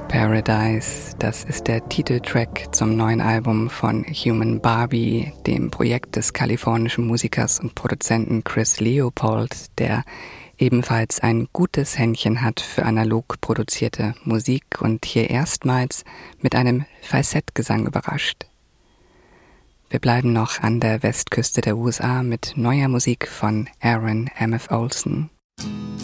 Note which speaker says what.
Speaker 1: Paradise, das ist der Titeltrack zum neuen Album von Human Barbie, dem Projekt des kalifornischen Musikers und Produzenten Chris Leopold, der ebenfalls ein gutes Händchen hat für analog produzierte Musik und hier erstmals mit einem Falsettgesang überrascht. Wir bleiben noch an der Westküste der USA mit neuer Musik von Aaron M.F. Olson.